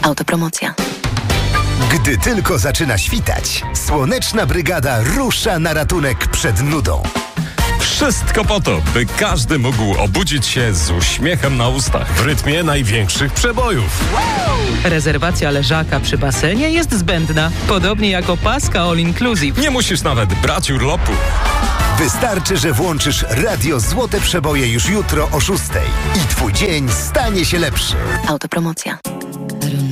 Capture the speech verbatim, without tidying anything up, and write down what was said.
Autopromocja. Gdy tylko zaczyna świtać, Słoneczna Brygada rusza na ratunek przed nudą. Wszystko po to, by każdy mógł obudzić się z uśmiechem na ustach w rytmie największych przebojów. Rezerwacja leżaka przy basenie jest zbędna, podobnie jak opaska all inclusive. Nie musisz nawet brać urlopu. Wystarczy, że włączysz radio Złote Przeboje już jutro o szóstej i twój dzień stanie się lepszy. Autopromocja.